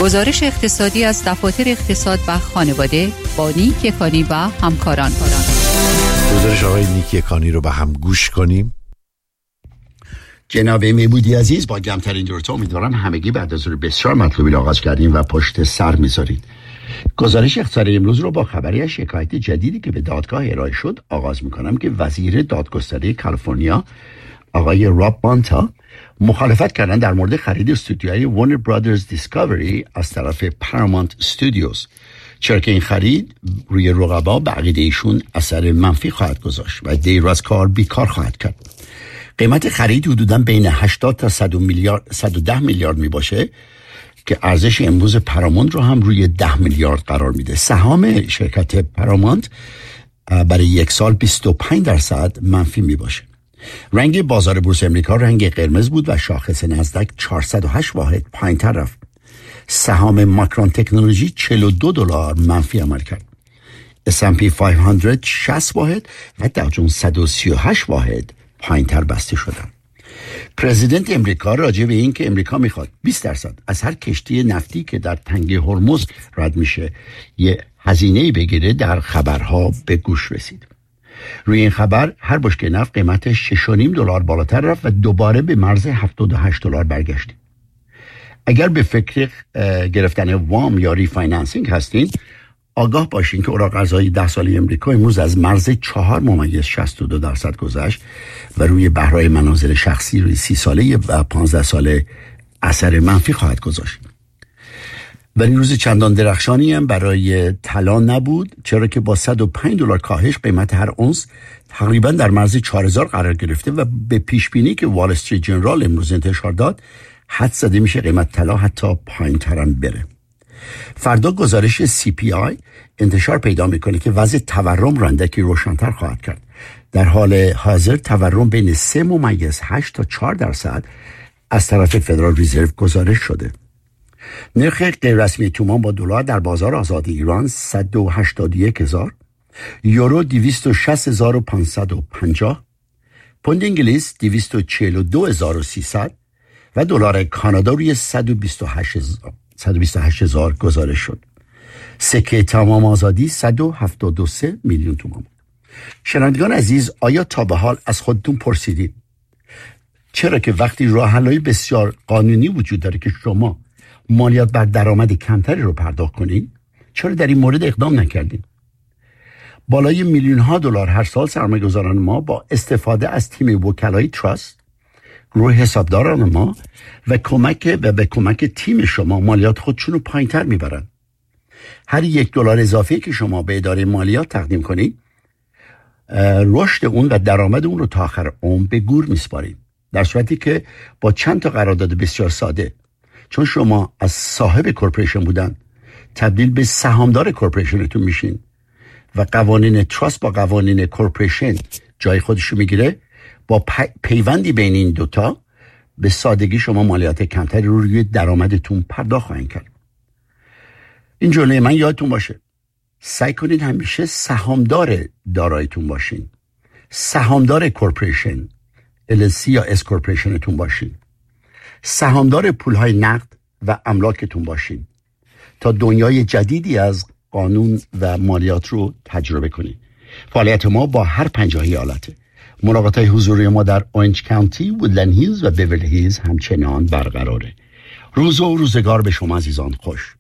گزارش اقتصادی از دفاتر اقتصاد و خانواده با نیک یکانی و همکاران. گزارش آقای نیک یکانی رو با هم گوش کنیم. جناب میبودی عزیز، با گمترین درودها امیدوارم همگی بعد از بسیار مطلوبی آغاز کردیم و پشت سر میذارید. گزارش اقتصادی امروز رو با خبری از شکایت جدیدی که به دادگاه ارائه شد آغاز میکنم که وزیر دادگستری کالیفرنیا آقای راب مانتا مخالفت کردن در مورد خرید استودیوهای وارنر برادرز دیسکاوری از طرف پارامونت استودیوز، چرا که این خرید روی رقبا به عقیده ایشون اثر منفی خواهد گذاشت و دیر از کار بیکار خواهد کرد. قیمت خرید حدوداً بین 80 تا 110 میلیارد می باشه که ارزش امروز پارامونت رو هم روی 10 میلیارد قرار میده. سهام شرکت پارامونت برای یک سال 25% منفی می باشه. رنگ بازار بورس امریکا رنگ قرمز بود و شاخص نزدک 408 واحد پایین‌تر رفت. سهام ماکرون تکنولوژی $42 منفی عمل کرد. S&P 500 60 واحد و داو جونز 138 واحد پایین‌تر بسته شدند. پرزیدنت امریکا راجع به این که امریکا میخواد 20% از هر کشتی نفتی که در تنگه هرمز رد میشه یه هزینه‌ای بگیره در خبرها به گوش رسید. روی این خبر هر بشکه نفت قیمتش $6.5 بالاتر رفت و دوباره به مرز $78 برگشت. اگر به فکر گرفتن وام یا ریفایننسینگ هستین، آگاه باشین که اوراق قرضه‌ای 10 ساله امریکا امروز از مرز 4.62% گذشت و روی بهرهای منازل شخصی روی 30 ساله و 15 ساله اثر منفی خواهد گذاشت. ولی روز چندان درخشانی هم برای طلا نبود، چرا که با $105 کاهش قیمت هر اونس تقریبا در مرز 4000 قرار گرفته و به پیش بینی که وال استریت جنرال امروز انتشار داد حد زده میشه قیمت طلا حتی پایین‌تر هم بره. فردا گزارش CPI انتشار پیدا میکنه که وضع تورم رو اندکی روشن‌تر خواهد کرد. در حال حاضر تورم بین 3.8 تا 4% از طرف فدرال رزرو گزارش شده. نرخ غیررسمی تومان با دلار در بازار آزاد ایران 181,000، یورو 260,550، پوند انگلیس 242,300 و دلار کانادا روی 128,000 گزارش شد. سکه تمام آزادی 173 میلیون تومان. شنوندگان عزیز، آیا تا به حال از خودتون پرسیدید چرا که وقتی راه حل‌های بسیار قانونی وجود داره که شما مالیات بر درآمد کمتری رو پرداخت کنید، چرا در این مورد اقدام نکردید؟ بالای میلیون‌ها دلار هر سال سرمایه‌گذاران ما با استفاده از تیم وکلای تراست، گروه حسابداران ما و به کمک تیم شما مالیات خودشون رو پایین‌تر میبرن. هر $1 اضافه که شما به اداره مالیات تقدیم کنید، رشد اون و درآمد اون رو تا آخر عمر به گور میسپارید. در صورتی که با چند تا قرارداد بسیار ساده، چون شما از صاحب کورپوریشن بودن تبدیل به سهامدار کورپوریشنتون میشین و قوانین تراست با قوانین کورپوریشن جای خودشو میگیره، با پیوندی بین این دوتا به سادگی شما مالیات کمتری رو روی درآمدتون پرداخت خواهید کرد. این جمله من یادتون باشه، سعی کنید همیشه سهامدار داراییتون باشین، سهامدار کورپوریشن LLC یا اس کورپوریشنتون باشین، سهامدار پولهای نقد و املاکتون باشین تا دنیای جدیدی از قانون و مالیات رو تجربه کنید. فعالیت ما با هر 50 ایالته. ملاقات حضوری ما در اورنج کانتی، وودلند هیلز و بیورلی هیلز همچنان برقراره. روز و روزگار به شما عزیزان خوش.